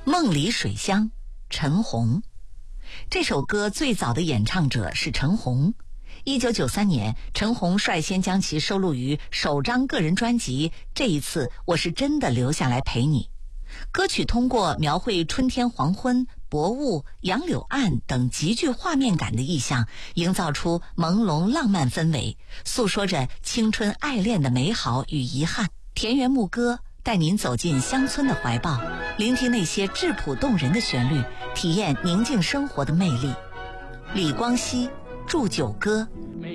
梦里水乡，陈红。这首歌最早的演唱者是陈红。1993年，陈红率先将其收录于首张个人专辑《这一次我是真的留下来陪你》。歌曲通过描绘春天黄昏、薄雾、杨柳岸等极具画面感的意象，营造出朦胧浪漫氛围，诉说着青春爱恋的美好与遗憾。田园牧歌带您走进乡村的怀抱，聆听那些质朴动人的旋律，体验宁静生活的魅力。李光羲《祝酒歌》。